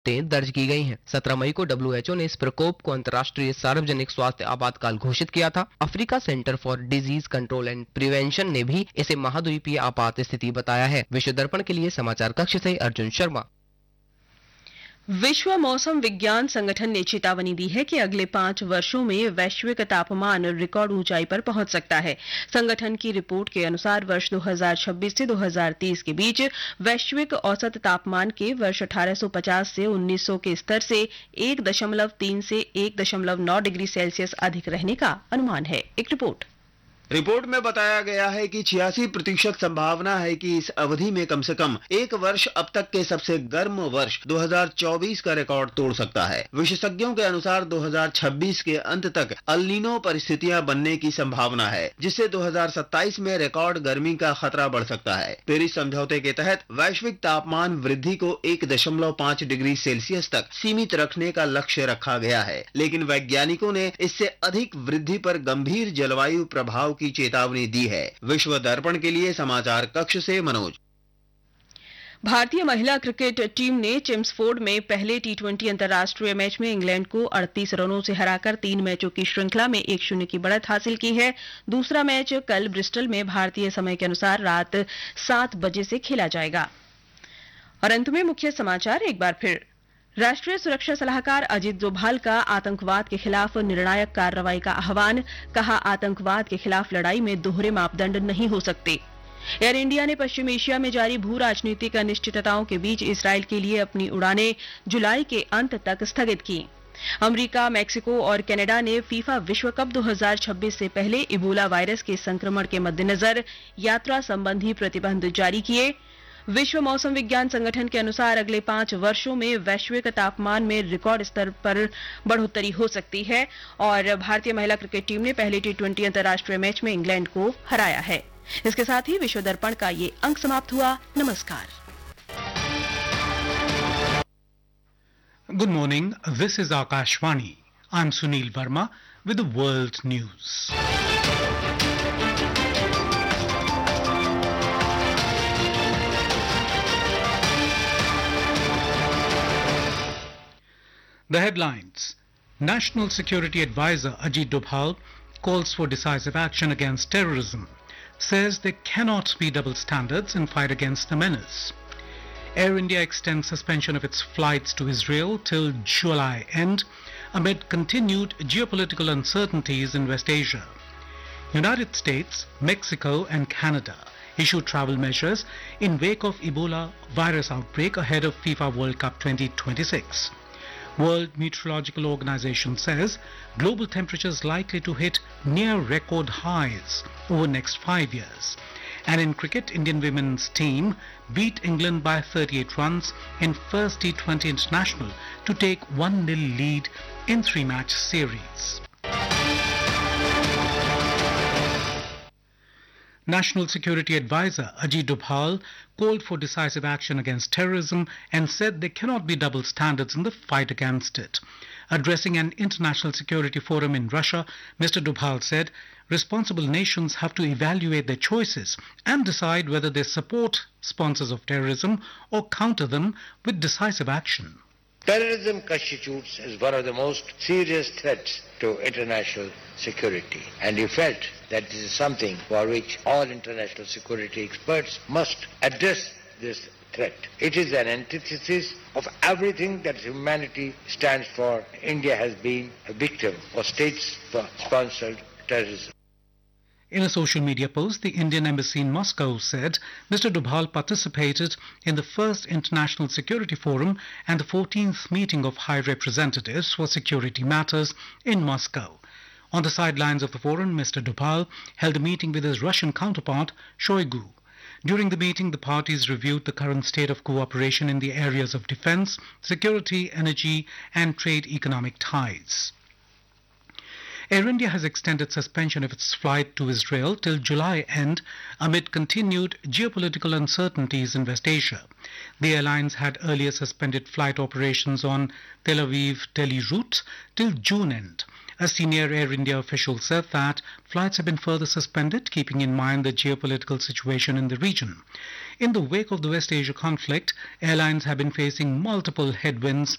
दर्ज की गई हैं। 17 मई को WHO ने इस प्रकोप को अंतर्राष्ट्रीय सार्वजनिक स्वास्थ्य आपातकाल घोषित किया था। Africa centre for disease control and prevention ने भी इसे महाद्वीपीय आपात स्थिति बताया है। विश्व दर्पण के लिए समाचार कक्ष से अर्जुन शर्मा। विश्व मौसम विज्ञान संगठन ने चेतावनी दी है कि अगले 5 वर्षों में वैश्विक तापमान रिकॉर्ड ऊंचाई पर पहुंच सकता है। संगठन की रिपोर्ट के अनुसार वर्ष 2026 से 2030 के बीच वैश्विक औसत तापमान के वर्ष 1850 से 1900 के स्तर से 1.3 से 1.9 डिग्री सेल्सियस अधिक रहने का अनुमान है। एक रिपोर्ट में बताया गया है कि 86% संभावना है कि इस अवधि में कम से कम एक वर्ष अब तक के सबसे गर्म वर्ष 2024 का रिकॉर्ड तोड़ सकता है। विशेषज्ञों के अनुसार 2026 के अंत तक अल नीनो परिस्थितियां बनने की संभावना है, जिससे 2027 में रिकॉर्ड गर्मी का खतरा बढ़ सकता है। पेरिस समझौते के तहत वैश्विक तापमान वृद्धि को 1.5 डिग्री सेल्सियस तक सीमित रखने का लक्ष्य रखा गया है, लेकिन वैज्ञानिकों ने इससे अधिक वृद्धि पर गंभीर जलवायु प्रभाव की चेतावनी दी है। विश्व दर्पण के लिए समाचार कक्ष से मनोज। भारतीय महिला क्रिकेट टीम ने चेम्सफोर्ड में पहले T20 अंतर्राष्ट्रीय मैच में इंग्लैंड को 38 रनों से हराकर 3 मैचों की श्रृंखला में 1-0 की बढ़त हासिल की है। दूसरा मैच कल ब्रिस्टल में भारतीय समय के अनुसार रात 7 बजे से खेला जाएगा। और अंत में मुख्य समाचार एक बार फिर। राष्ट्रीय सुरक्षा सलाहकार अजीत डोभाल का आतंकवाद के खिलाफ निर्णायक कार्रवाई का आह्वान। कहा, आतंकवाद के खिलाफ लड़ाई में दोहरे मापदंड नहीं हो सकते। एयर इंडिया ने पश्चिम एशिया में जारी भू राजनीतिक अनिश्चितताओं के बीच इसराइल के लिए अपनी उड़ानें जुलाई के अंत तक स्थगित की। अमेरिका, मैक्सिको और कनाडा ने फीफा विश्व कप 2026 से पहले इबोला वायरस के संक्रमण के मद्देनजर यात्रा संबंधी प्रतिबंध जारी किए। विश्व मौसम विज्ञान संगठन के अनुसार अगले 5 वर्षों में वैश्विक तापमान में रिकॉर्ड स्तर पर बढ़ोतरी हो सकती है। और भारतीय महिला क्रिकेट टीम ने पहले T20 अंतर्राष्ट्रीय मैच में इंग्लैंड को हराया है। इसके साथ ही विश्व दर्पण का ये अंक समाप्त हुआ। नमस्कार। Good morning, this is Akashvani. I am Sunil Verma with the world news. The headlines. National Security Advisor Ajit Doval calls for decisive action against terrorism, says there cannot be double standards in fight against the menace. Air India extends suspension of its flights to Israel till July end amid continued geopolitical uncertainties in West Asia. United States, Mexico and Canada issue travel measures in wake of Ebola virus outbreak ahead of FIFA World Cup 2026. World Meteorological Organization says global temperatures likely to hit near record highs over next 5 years. And in cricket, Indian women's team beat England by 38 runs in first T20 international to take 1-0 lead in 3-match series. National Security Advisor Ajit Doval called for decisive action against terrorism and said there cannot be double standards in the fight against it. Addressing an international security forum in Russia, Mr. Doval said responsible nations have to evaluate their choices and decide whether they support sponsors of terrorism or counter them with decisive action. Terrorism constitutes as one of the most serious threats to international security, and he felt that this is something for which all international security experts must address this threat. It is an antithesis of everything that humanity stands for. India has been a victim of state-sponsored terrorism. In a social media post, the Indian Embassy in Moscow said Mr. Doval participated in the first International Security Forum and the 14th meeting of High Representatives for Security Matters in Moscow. On the sidelines of the forum, Mr. Doval held a meeting with his Russian counterpart, Shoigu. During the meeting, the parties reviewed the current state of cooperation in the areas of defense, security, energy, and trade economic ties. Air India has extended suspension of its flight to Israel till July end amid continued geopolitical uncertainties in West Asia. The airlines had earlier suspended flight operations on Tel Aviv-Delhi route till June end. A senior Air India official said that flights have been further suspended, keeping in mind the geopolitical situation in the region. In the wake of the West Asia conflict, airlines have been facing multiple headwinds